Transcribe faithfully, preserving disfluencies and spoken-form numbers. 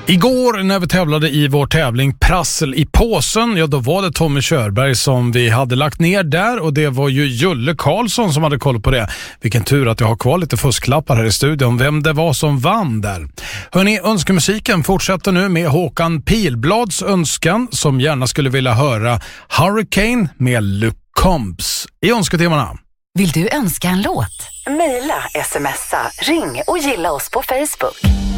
Igår när vi tävlade i vår tävling Prassel i påsen, ja då var det Tommy Körberg som vi hade lagt ner där, och det var ju Julle Karlsson som hade koll på det. Vilken tur att jag har kvar lite fusklappar här i studion, vem det var som vann där. Hörrni, önskemusiken fortsätter nu med Håkan Pilblads önskan som gärna skulle vilja höra Hurricane med Luke Combs i önsketimmarna. Vill du önska en låt? Maila, smsa, ring och gilla oss på Facebook.